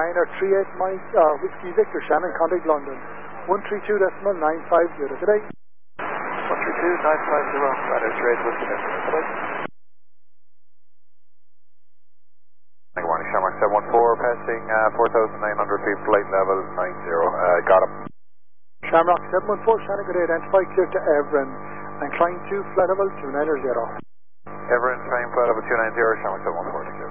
Ryanair 38 Mike, Whiskey Victor, Shannon, contact London, 132.950. Good day. 132.950, Ryanair 38 Whiskey Victor. Good day. Good morning, Shamrock 714, passing 4,900 feet, flight level 90. Got him. Shamrock 714, Shannon, good day. Identify clear to Evran, and climb 2, flight level 290. Everett, flying flight level 290, Shamrock 714.